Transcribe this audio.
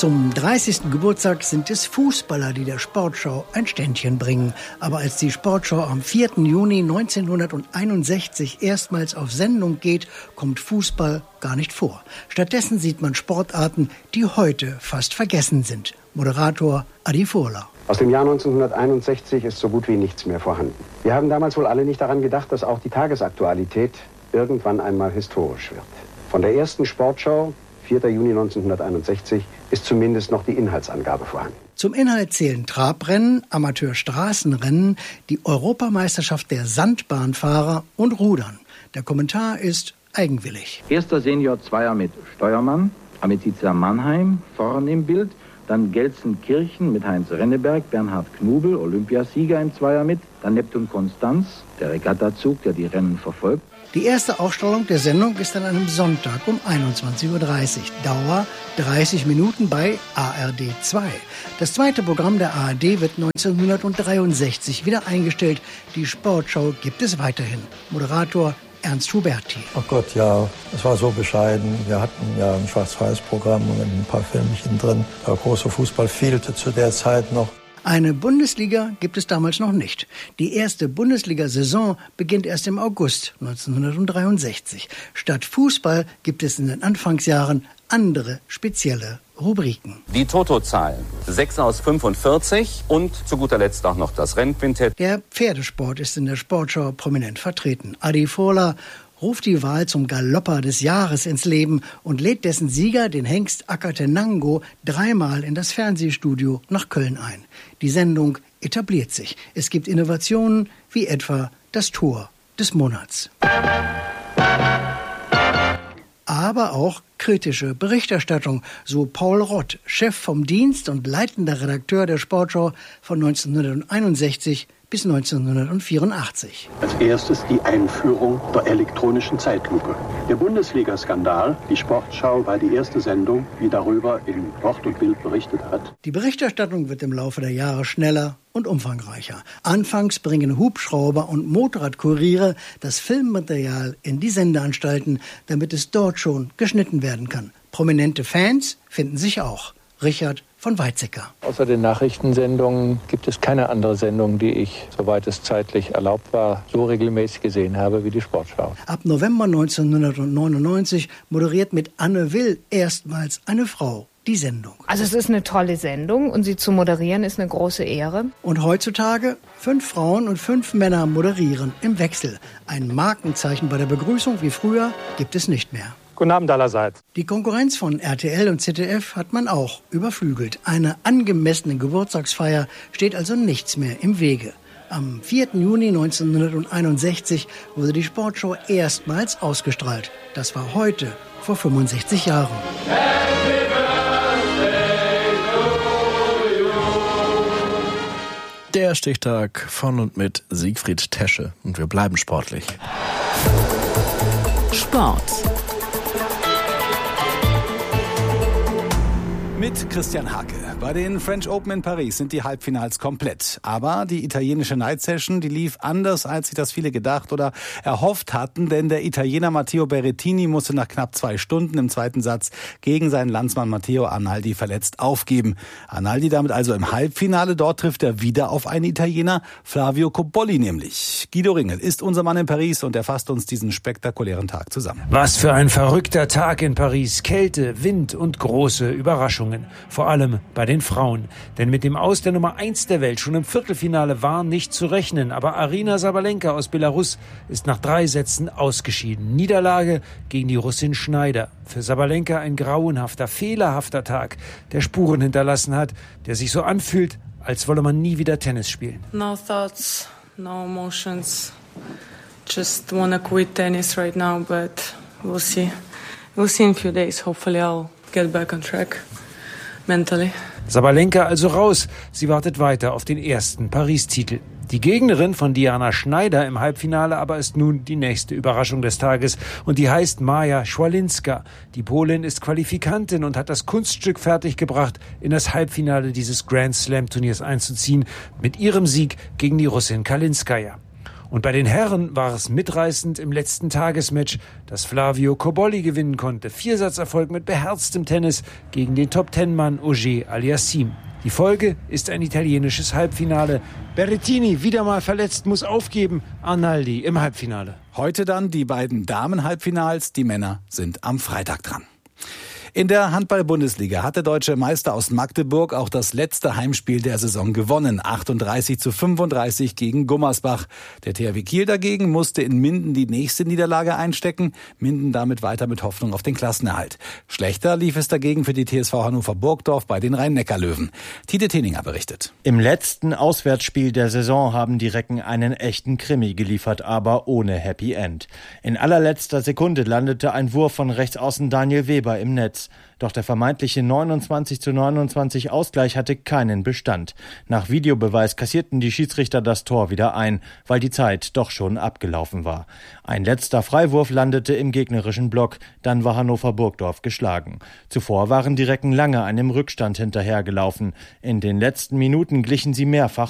Zum 30. Geburtstag sind es Fußballer, die der Sportschau ein Ständchen bringen. Aber als die Sportschau am 4. Juni 1961 erstmals auf Sendung geht, kommt Fußball gar nicht vor. Stattdessen sieht man Sportarten, die heute fast vergessen sind. Moderator Adi Furler. Aus dem Jahr 1961 ist so gut wie nichts mehr vorhanden. Wir haben damals wohl alle nicht daran gedacht, dass auch die Tagesaktualität irgendwann einmal historisch wird. Von der ersten Sportschau, 4. Juni 1961, ist zumindest noch die Inhaltsangabe vorhanden. Zum Inhalt zählen Trabrennen, Amateurstraßenrennen, die Europameisterschaft der Sandbahnfahrer und Rudern. Der Kommentar ist eigenwillig. Erster Senior-Zweier mit Steuermann, Ametizia Mannheim, vorn im Bild. Dann Gelsenkirchen mit Heinz Renneberg, Bernhard Knubel, Olympiasieger im Zweier mit. Dann Neptun Konstanz, der Regattazug, der die Rennen verfolgt. Die erste Ausstrahlung der Sendung ist an einem Sonntag um 21.30 Uhr. Dauer 30 Minuten bei ARD 2. Das zweite Programm der ARD wird 1963 wieder eingestellt. Die Sportschau gibt es weiterhin. Moderator Ernst Huberti. Oh Gott, ja, es war so bescheiden. Wir hatten ja ein Schwarz-Weiß-Programm und ein paar Filmchen drin. Der große Fußball fehlte zu der Zeit noch. Eine Bundesliga gibt es damals noch nicht. Die erste Bundesliga-Saison beginnt erst im August 1963. Statt Fußball gibt es in den Anfangsjahren andere spezielle Rubriken. Die Toto-Zahlen, 6 aus 45 und zu guter Letzt auch noch das Rennquintett. Der Pferdesport ist in der Sportschau prominent vertreten. Adi Furler ruft die Wahl zum Galopper des Jahres ins Leben und lädt dessen Sieger, den Hengst Akatenango, 3-mal in das Fernsehstudio nach Köln ein. Die Sendung etabliert sich. Es gibt Innovationen wie etwa das Tor des Monats. Aber auch kritische Berichterstattung, so Paul Rott, Chef vom Dienst und leitender Redakteur der Sportschau von 1961 bis 1984. Als erstes die Einführung der elektronischen Zeitlupe. Der Bundesliga-Skandal, die Sportschau, war die erste Sendung, die darüber in Wort und Bild berichtet hat. Die Berichterstattung wird im Laufe der Jahre schneller und umfangreicher. Anfangs bringen Hubschrauber und Motorradkuriere das Filmmaterial in die Sendeanstalten, damit es dort schon geschnitten werden kann. Prominente Fans finden sich auch. Richard von Weizsäcker. Außer den Nachrichtensendungen gibt es keine andere Sendung, die ich, soweit es zeitlich erlaubt war, so regelmäßig gesehen habe wie die Sportschau. Ab November 1999 moderiert mit Anne Will erstmals eine Frau die Sendung. Also es ist eine tolle Sendung und sie zu moderieren ist eine große Ehre. Und heutzutage 5 Frauen und 5 Männer moderieren im Wechsel. Ein Markenzeichen bei der Begrüßung wie früher gibt es nicht mehr. Guten Abend allerseits. Die Konkurrenz von RTL und ZDF hat man auch überflügelt. Einer angemessenen Geburtstagsfeier steht also nichts mehr im Wege. Am 4. Juni 1961 wurde die Sportschau erstmals ausgestrahlt. Das war heute, vor 65 Jahren. Der Stichtag von und mit Siegfried Tesche. Und wir bleiben sportlich. Sport. Mit Christian Hake. Bei den French Open in Paris sind die Halbfinals komplett. Aber die italienische Night Session, die lief anders, als sich das viele gedacht oder erhofft hatten. Denn der Italiener Matteo Berrettini musste nach knapp 2 Stunden im zweiten Satz gegen seinen Landsmann Matteo Arnaldi verletzt aufgeben. Arnaldi damit also im Halbfinale. Dort trifft er wieder auf einen Italiener, Flavio Cobolli nämlich. Guido Ringel ist unser Mann in Paris und er fasst uns diesen spektakulären Tag zusammen. Was für ein verrückter Tag in Paris. Kälte, Wind und große Überraschungen. Vor allem bei den Frauen. Denn mit dem Aus der Nummer 1 der Welt schon im Viertelfinale war nicht zu rechnen. Aber Aryna Sabalenka aus Belarus ist nach 3 Sätzen ausgeschieden. Niederlage gegen die Russin Schneider. Für Sabalenka ein grauenhafter, fehlerhafter Tag, der Spuren hinterlassen hat, der sich so anfühlt, als wolle man nie wieder Tennis spielen. No thoughts, no emotions. Just wanna quit tennis right now, but we'll see. We'll see in a few days. Hopefully I'll get back on track. Mentally. Sabalenka also raus. Sie wartet weiter auf den ersten Paris-Titel. Die Gegnerin von Diana Schneider im Halbfinale aber ist nun die nächste Überraschung des Tages. Und die heißt Maja Schwalinska. Die Polin ist Qualifikantin und hat das Kunststück fertiggebracht, in das Halbfinale dieses Grand Slam-Turniers einzuziehen, mit ihrem Sieg gegen die Russin Kalinskaya. Und bei den Herren war es mitreißend im letzten Tagesmatch, dass Flavio Cobolli gewinnen konnte. Viersatzerfolg mit beherztem Tennis gegen den Top-10-Mann Auger Aliassime. Die Folge ist ein italienisches Halbfinale. Berrettini, wieder mal verletzt, muss aufgeben. Arnaldi im Halbfinale. Heute dann die beiden Damen-Halbfinals. Die Männer sind am Freitag dran. In der Handball-Bundesliga hat der deutsche Meister aus Magdeburg auch das letzte Heimspiel der Saison gewonnen. 38:35 gegen Gummersbach. Der THW Kiel dagegen musste in Minden die nächste Niederlage einstecken. Minden damit weiter mit Hoffnung auf den Klassenerhalt. Schlechter lief es dagegen für die TSV Hannover Burgdorf bei den Rhein-Neckar-Löwen. Tite Teninger berichtet. Im letzten Auswärtsspiel der Saison haben die Recken einen echten Krimi geliefert, aber ohne Happy End. In allerletzter Sekunde landete ein Wurf von Rechtsaußen Daniel Weber im Netz. Doch der vermeintliche 29:29 Ausgleich hatte keinen Bestand. Nach Videobeweis kassierten die Schiedsrichter das Tor wieder ein, weil die Zeit doch schon abgelaufen war. Ein letzter Freiwurf landete im gegnerischen Block, dann war Hannover Burgdorf geschlagen. Zuvor waren die Recken lange einem Rückstand hinterhergelaufen. In den letzten Minuten glichen sie mehrfach